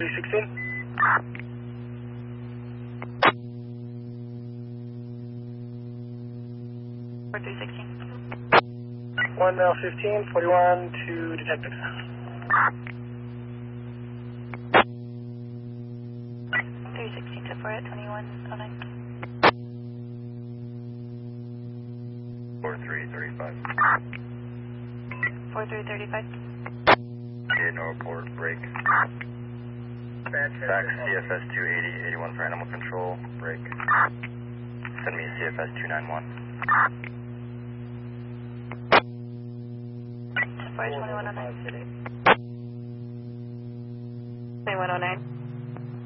316. 4316. 1 male 15, 41 to detectives. 316 to 4 at 2109. 4335. 4335. Gate no report, break. Back CFS 280, 81 for animal control, break. Send me CFS 291. 4 at 2109. 2109.